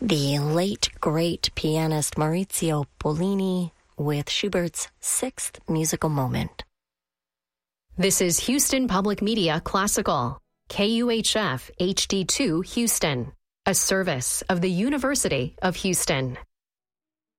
The late, great pianist Maurizio Pollini with Schubert's Sixth Musical Moment. This is Houston Public Media Classical, KUHF HD2 Houston, a service of the University of Houston.